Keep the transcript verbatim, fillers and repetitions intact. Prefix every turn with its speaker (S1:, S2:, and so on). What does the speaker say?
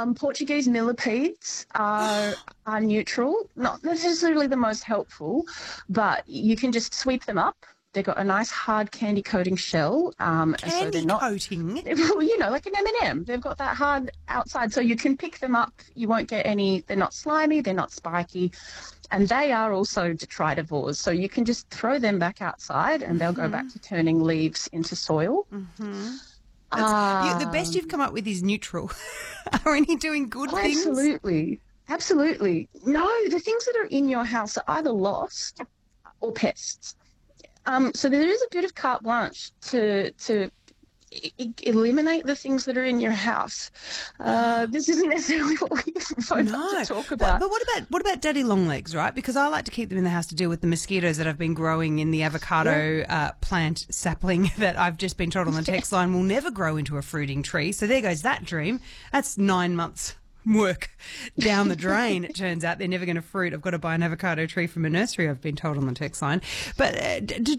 S1: Um, Portuguese millipedes are are neutral, not necessarily the most helpful, but you can just sweep them up. They've got a nice hard candy coating shell, um, and so they're
S2: Candy
S1: not,
S2: coating.
S1: well, you know, like an M and M. They've got that hard outside, so you can pick them up. You won't get any. They're not slimy. They're not spiky, and they are also detritivores. So you can just throw them back outside, and they'll go back to turning leaves into soil.
S2: Mm-hmm. That's, you, the best you've come up with is neutral. Are any doing good
S1: Oh,
S2: things?
S1: absolutely. Absolutely. No, the things that are in your house are either lost or pests. Um, so there is a bit of carte blanche to to e- e- eliminate the things that are in your house. Uh, this isn't necessarily what we phoned up
S2: No,
S1: to talk
S2: but,
S1: about.
S2: but what about what about daddy long legs, right? Because I like to keep them in the house to deal with the mosquitoes that have been growing in the avocado uh, plant sapling that I've just been told on the text line will never grow into a fruiting tree. So there goes that dream. That's nine months work down the drain. It turns out they're never going to fruit. I've got to buy an avocado tree from a nursery, I've been told on the text line. But uh, d-